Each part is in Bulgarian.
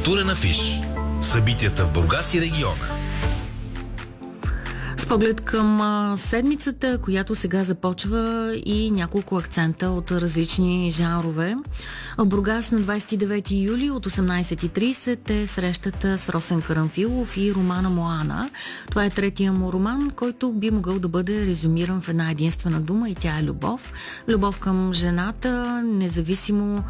Културен афиш. Събитията в Бургас и региона. С поглед към седмицата, която сега започва, и няколко акцента от различни жанрове. В Бургас на 29 юли от 18:30 е срещата с Росен Карамфилов и романа Моана. Това е третия му роман, който би могъл да бъде резюмиран в една единствена дума, и тя е любов. Любов към жената, независимо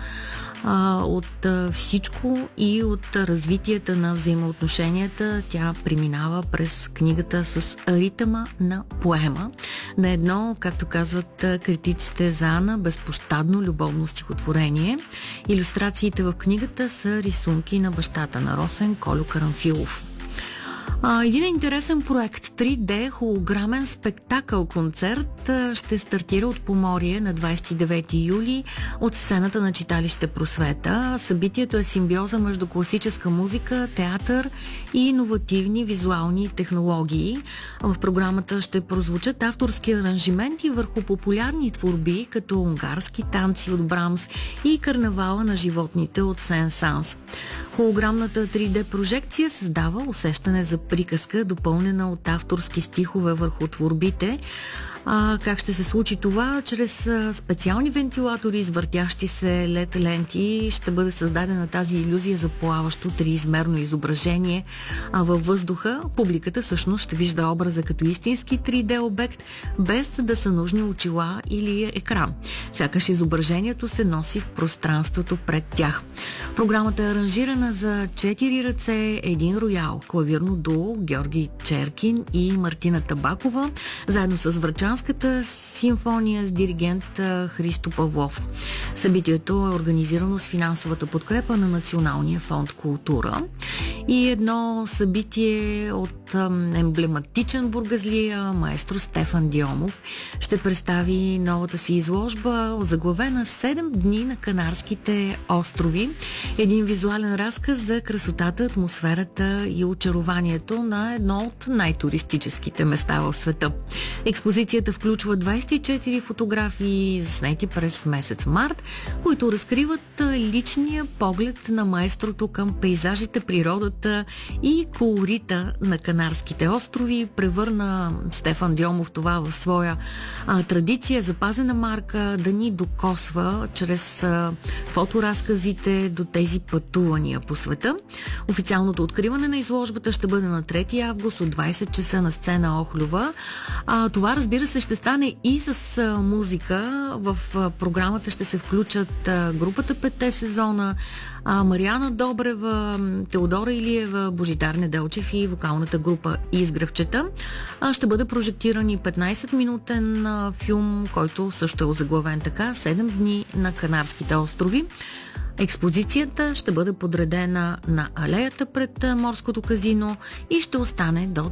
от всичко и от развитията на взаимоотношенията. Тя преминава през книгата с ритъма на поема. На едно, както казват критиците за Ана, безпощадно любовно стихотворение. Илюстрациите в книгата са рисунки на бащата на Росен, Колю Карамфилов. Един интересен проект, 3D холограмен спектакъл-концерт, ще стартира от Поморие на 29 юли от сцената на читалище Просвета. Събитието е симбиоза между класическа музика, театър и иновативни визуални технологии. В програмата ще прозвучат авторски аранжименти върху популярни творби, като унгарски танци от Брамс и карнавала на животните от Сен-Санс. Холограмната 3D прожекция създава усещане за приказка, допълнена от авторски стихове върху творбите. Как ще се случи това? Чрез специални вентилатори, извъртящи се LED ленти, ще бъде създадена тази илюзия за плаващо триизмерно изображение във въздуха. Публиката всъщност ще вижда образа като истински 3D обект, без да са нужни очила или екран. Сякаш изображението се носи в пространството пред тях. Програмата е аранжирана за 4 ръце, един роял, клавирно дуо Георги Черкин и Мартина Табакова, заедно с Врачанската симфония с диригент Христо Павлов. Събитието е организирано с финансовата подкрепа на Националния фонд Култура. И едно събитие от емблематичен бургазлия, маестро Стефан Диомов, ще представи новата си изложба, озаглавена 7 дни на Канарските острови. Един визуален разказ за красотата, атмосферата и очарованието на едно от най-туристическите места в света. Експозицията включва 24 фотографии, заснети през месец март, които разкриват личния поглед на маестрото към пейзажите, природата и колорита на Канарските острови. Превърна Стефан Диомов това в своя традиция, запазена марка, да ни докосва чрез фоторазказите до тези пътувания по света. Официалното откриване на изложбата ще бъде на 3 август от 20 часа на сцена Охлюва. Това, разбира се, ще стане и с музика. В програмата ще се включат групата Петте сезона, Мариана Добрева, Теодора Илиева, Божидар Неделчев и вокалната група Изгревчета. Ще бъде прожектиран и 15-минутен филм, който също е озаглавен така: 7 дни на Канарските острови. Експозицията ще бъде подредена на алеята пред морското казино и ще остане до